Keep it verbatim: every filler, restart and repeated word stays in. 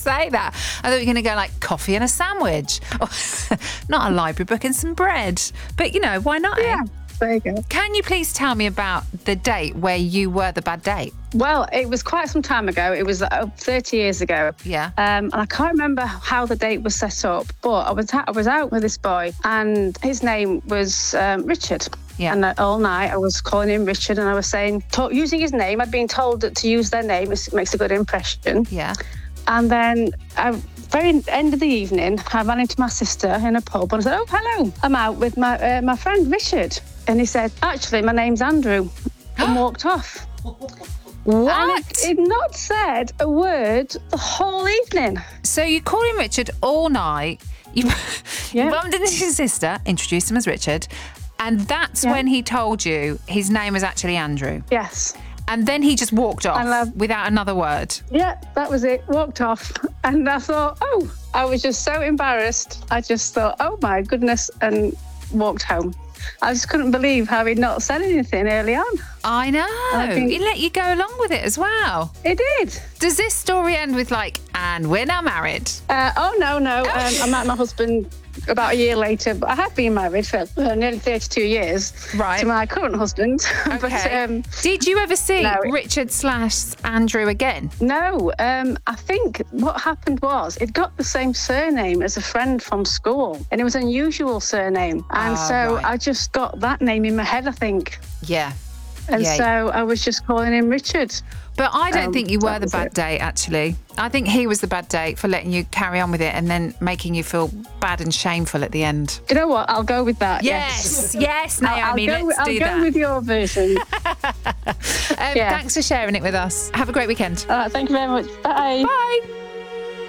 say that. I thought you were going to go like coffee and a sandwich. Or not a library book and some bread. But, you know, why not? Yeah, eh? there you go. Can you please tell me about the date where you were the bad date? Well, it was quite some time ago. It was uh, thirty years ago. Yeah. Um, and I can't remember how the date was set up, but I was, I was out with this boy and his name was um, Richard. Yeah. And uh, all night I was calling him Richard and I was saying, talk, using his name. I'd been told that to use their name it makes a good impression. Yeah. And then I, very end of the evening, I ran into my sister in a pub and I said, oh, hello. I'm out with my uh, my friend Richard. And he said, actually, my name's Andrew. And walked off. What? And he'd not said a word the whole evening. So you called him Richard all night. You, Yeah. you bumped into his sister, introduced him as Richard. And that's Yeah. when he told you his name was actually Andrew. Yes. And then he just walked off And, uh, without another word. Yeah, that was it. Walked off. And I thought, oh, I was just so embarrassed. I just thought, oh my goodness, and walked home. I just couldn't believe how he'd not said anything early on. I know. I think- He let you go along with it as well. It did. Does this story end with like, and we're now married? Uh, oh, no, no. Um, I met my husband about a year later, but I have been married for uh, nearly thirty-two years Right. to my current husband. Okay. but um, Did you ever see no. Richard slash Andrew again? no, um, I think what happened was it got the same surname as a friend from school, and it was an unusual surname. And Ah, so right. I just got that name in my head, I think. Yeah. And Yeah. so I was just calling him Richard. But I don't Um, think you were that the was bad it. date, actually. I think he was the bad date for letting you carry on with it and then making you feel bad and shameful at the end. Do you know what? I'll go with that. Yes, yes, I'll- I'll Naomi, go, let's with- I'll do go that. with your version. Um, yeah. Thanks for sharing it with us. Have a great weekend. All right, thank you very much. Bye. Bye.